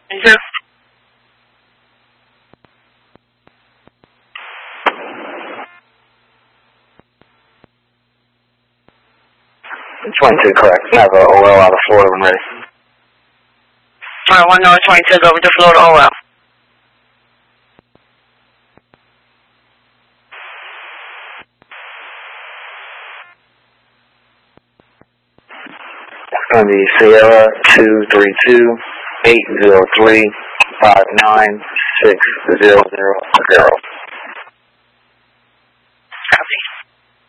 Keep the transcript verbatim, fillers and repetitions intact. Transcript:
Mm-hmm. twenty-two, correct. I have a O L out of Florida when ready. Alright, one North twenty-two, go over to Florida O L. It's going to be Sierra two three two, eight zero three, five nine six zero zero zero.